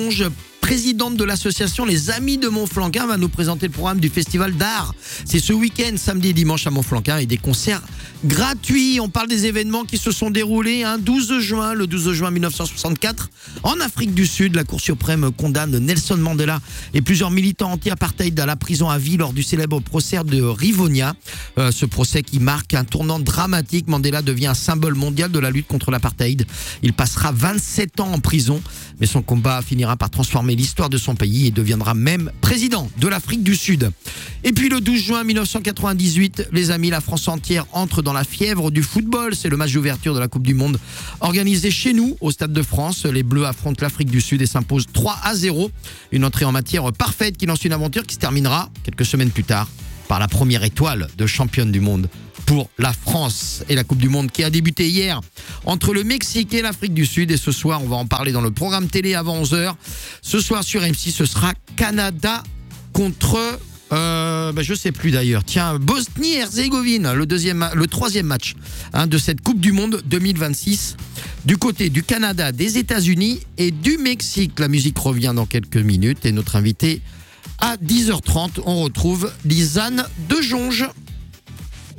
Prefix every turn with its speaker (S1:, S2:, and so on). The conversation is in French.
S1: Présidente de l'association Les Amis de Montflanquin, va nous présenter le programme du festival d'art. C'est ce week-end, samedi et dimanche à Montflanquin, et des concerts gratuits. On parle des événements qui se sont déroulés le 12 juin 1964. En Afrique du Sud, la Cour suprême condamne Nelson Mandela et plusieurs militants anti-apartheid à la prison à vie lors du célèbre procès de Rivonia. Ce procès qui marque un tournant dramatique. Mandela devient un symbole mondial de la lutte contre l'apartheid. Il passera 27 ans en prison, mais son combat finira par transformer l'histoire de son pays et deviendra même président de l'Afrique du Sud. Et puis le 12 juin 1998, les amis, la France entière entre dans la fièvre du football. C'est le match d'ouverture de la Coupe du Monde organisé chez nous, au Stade de France. Les Bleus affrontent l'Afrique du Sud et s'imposent 3-0. Une entrée en matière parfaite qui lance une aventure qui se terminera quelques semaines plus tard par la première étoile de championne du monde pour la France. Et la Coupe du Monde qui a débuté hier entre le Mexique et l'Afrique du Sud. Et ce soir, on va en parler dans le programme télé avant 11h. Ce soir sur M6, ce sera Canada contre... je sais plus d'ailleurs. Tiens, Bosnie-Herzégovine, le troisième match de cette Coupe du Monde 2026. Du côté du Canada, des États-Unis et du Mexique. La musique revient dans quelques minutes et notre invité à 10h30, on retrouve Lisanne de Jonge.